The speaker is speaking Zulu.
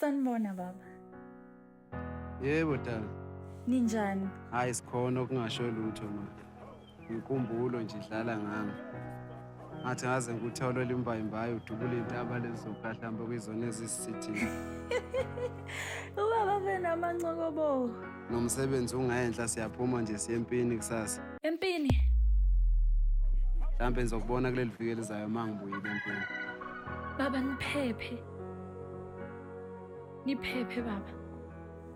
Sanibona baba. Yebo dala. Ninjani? Hayi sikhona okungasho lutho manje. Inkumbulo nje idlala ngami. Ngathi ngaze ngikuthole limbayimbayi udubule intaba lezi zophahla mbe kuyizona ezisithini. Ubaba benamancikobo. Nomsebenzi ungayenhla siyaphuma nje siye empini kusasa. Empini. Mhlambe ngizokubona kuleli viki elizayo mangibuyile empini. Baba niphephe. Niphephe baba.